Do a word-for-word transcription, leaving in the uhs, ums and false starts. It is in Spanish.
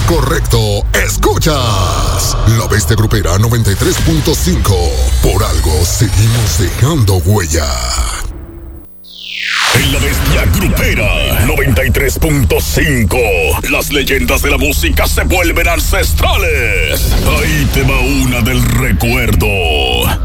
correcto. Escuchas La Bestia Grupera noventa y tres punto cinco. Por algo seguimos dejando huella. En La Bestia Grupera noventa y tres punto cinco, las leyendas de la música se vuelven ancestrales. Ahí te va una del recuerdo.